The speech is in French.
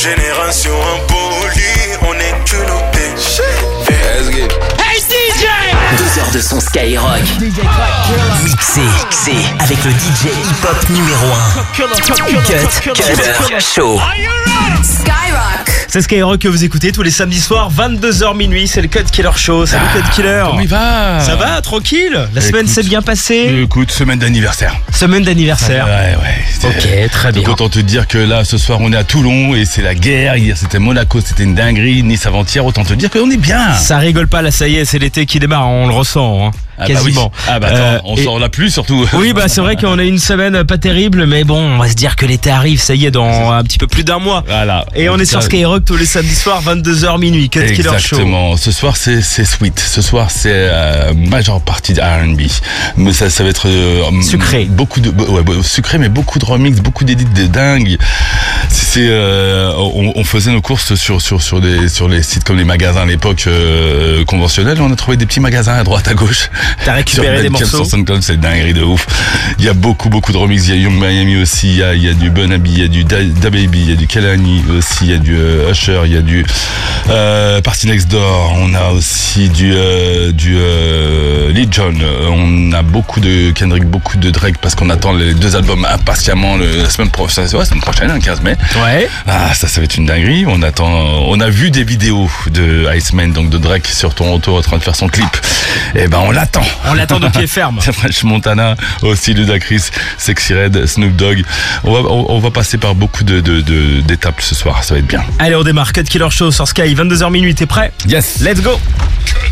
Génération impolie, on est culotté. Hey DJ! 2 heures de son Skyrock. Mixé avec le DJ hip-hop numéro 1. Cut Killer Show. Skyrock. C'est Skyrock que vous écoutez tous les samedis soirs, 22h minuit, c'est le Cut Killer Show. Salut Cut Killer. Comment il va? Ça va, tranquille? La semaine s'est bien passée? Écoute, semaine d'anniversaire. Semaine d'anniversaire. Ouais. Ok, très bien. Donc autant te dire que là, ce soir, on est à Toulon et c'est la guerre. Hier, c'était Monaco, c'était une dinguerie. Nice avant-hier, autant te dire qu'on est bien. Ça rigole pas là, ça y est, c'est l'été qui démarre, on le ressent, hein, quasiment. Attends, on sort la pluie surtout. Oui, c'est vrai qu'on a une semaine pas terrible, mais bon, on va se dire que l'été arrive, ça y est, dans un petit peu plus d'un mois. Voilà. Et on est sur Skyrock tous les samedis soirs, 22h minuit, Cut Killer Show. Exactement. Ce soir, c'est sweet. Ce soir, c'est majeure partie de R&B. Mais ça va être sucré. Sucré, mais beaucoup de remix, beaucoup d'édits de dingue. On faisait nos courses sur les sites comme les magasins à l'époque conventionnels. On a trouvé des petits magasins à droite, à gauche. T'as récupéré des morceaux? C'est dinguerie de ouf. Il y a beaucoup de remix. Il y a Young Miami aussi. Il y a du Burna B, il y a du DaBaby, il y a du Kehlani aussi. Il y a du Usher, il y a du Party Next Door. On a aussi du Lil Jon. On a beaucoup de Kendrick, beaucoup de Drake parce qu'on attend les 2 albums impatiemment la semaine prochaine, le 15 mai. Ouais. Ça va être une dinguerie. On a vu des vidéos de Iceman, donc de Drake sur Toronto en train de faire son clip. Et on l'attend. On l'attend de pied ferme. French Montana, aussi Ludacris, Sexy Red, Snoop Dogg. On va passer par beaucoup d'étapes ce soir. Ça va être bien. Allez, on démarre. Cut Killer Show sur Sky, 22h minuit. T'es prêt? Yes. Let's go.